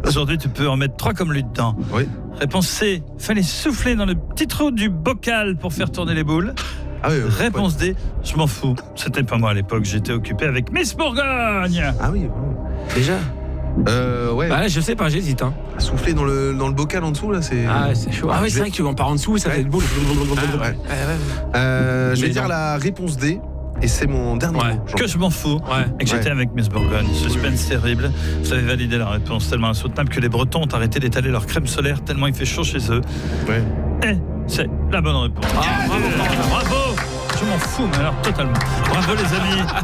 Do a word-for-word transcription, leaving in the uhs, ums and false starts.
Aujourd'hui, tu peux en mettre trois comme lui dedans. Oui. Réponse C, fallait souffler dans le petit trou du bocal pour faire tourner les boules. Ah oui, Réponse ouais. D, je m'en fous. C'était pas moi à l'époque, j'étais occupé avec Miss Bourgogne. Ah oui. Déjà. Euh, ouais. Bah là, je sais pas, j'hésite. Hein. Souffler dans le, dans le bocal en dessous, là, c'est. Ah, c'est chaud. Ah, oui, c'est vrai que tu vas en part en dessous, ça Ouais. fait de boule. Ah, ouais. Euh, je vais Mais dire non. la réponse D, et c'est mon dernier Ouais. mot. Jean. Que je m'en fous. Ouais. Et que j'étais Ouais. avec Miss Bourgogne. Suspense terrible. Vous avez validé la réponse tellement insoutenable que les Bretons ont arrêté d'étaler leur crème solaire tellement il fait chaud chez eux. Ouais. Et c'est la bonne réponse. Ah, bravo, bravo. Je m'en fous, mais alors totalement. Bravo les amis.